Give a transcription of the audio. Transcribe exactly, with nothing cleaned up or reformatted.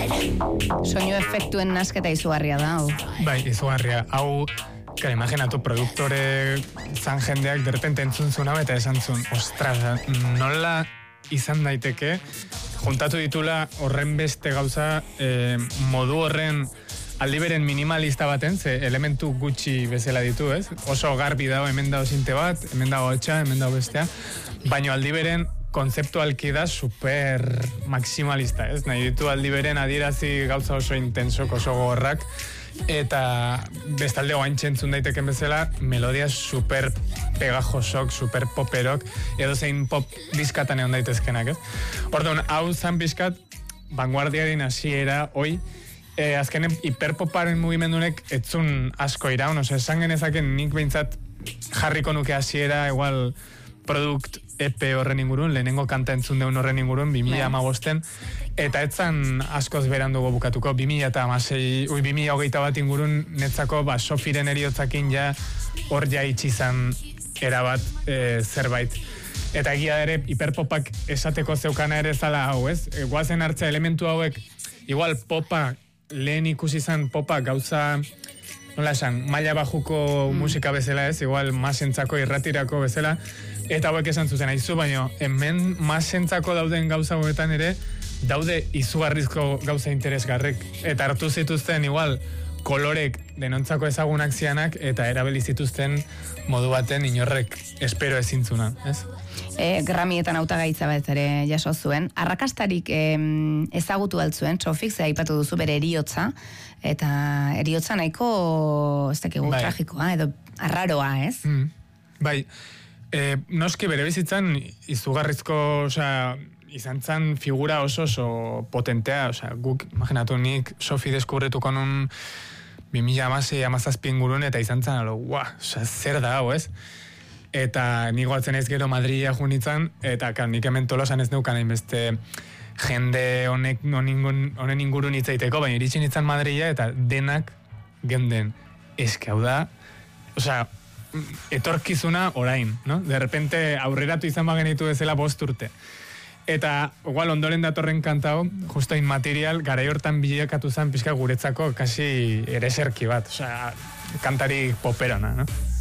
Soinu efektuen nasketa izugarria da, hau. Bai, izugarria. Hau, kare, imaginatu, produktore zan jendeak derrepente entzun zuen hau eta esan zuen, ostras, nola izan daiteke, juntatu ditula horren beste gauza, eh, modu horren aldiberen minimalista baten, ze elementu gutxi bezala ditu, ez? Oso garbi dago, hemen dago sinte bat, hemen dago etxa, hemen dago bestea, baino aldiberen konzeptualki da super maximalista, ez? Nahi ditu aldiberen adierazi gauza oso intensok, oso gorrak, eta bestalde oaintxe entzun daiteken bezala, melodia super pegajosok, super poperok, edo zein pop diskatan egon daitezkenak, ez? Orduan, hau zan bizkat, vanguardiaren hasiera, oi, eh, azkenen hiperpoparen mugimendunek etzun asko iraun, oza, esan genezaken nik behintzat jarriko nuke hasiera, igual, produkt E P horren ingurun, lehenengo kanta entzun deun horren ingurun, bi mila hamabosten, eta etzan askoz berandugo bukatuko, bi mila hamasei, ui, bi mila hogeita bat ingurun, netzako, ba, Sofiren eriotzakin ja, hor ja itxizan erabat e, zerbait. Eta egia ere, hiperpopak esateko zeukana ere zala hau, ez? E, guazen hartza elementu hauek, igual popa, lehen ikusi zan popa gauza, nola esan, maila bajuko mm. musika bezala ez, igual masentzako irratirako bezala, eta hauek esan zuzen aizu, baino, hemen masentzako dauden gauza hauetan ere, daude izugarrizko gauza interesgarrek, eta hartu zituzten igual, kolorek denontzako ezagunak zianak, eta erabili zituzten modu baten inorrek espero ezintzuna, ez? E, Grammietan hautagaitza bat ere jaso zuen. Arrakastarik em, ezagutu altzuen, Trofik, ze aipatu duzu bere eriotza, eta eriotza nahiko, ez dakigu, bai, tragikoa, edo arraroa, ez? Mm, bai, e, noski bere bizitzan izugarrizko, osea, izan zan figura oso oso potentea, osea, guk, imaginatu nik, Sofi deskubrituko nun bi mila hamasei hamazazpi ingurun, eta izan zan, alo, guau, osea, zer da hau, ez? Eta nigo atzen ez gero Madrila junitzen, eta kan, nik hemen Tolosan ez neukan hainbeste jende honek honen ingurun hitzaiteko, baina iritsi nintzen Madrila, eta denak geunden, eske hau da, osea, etorkizuna orain, no? De repente aurreratu izan bagenitu bezala bost urte. Eta, igual, ondoren datorren kantao, justo Inmaterial, garai hortan bilakatu zen pixka guretzako kasi ereserki bat, osea, kantari poperona, no?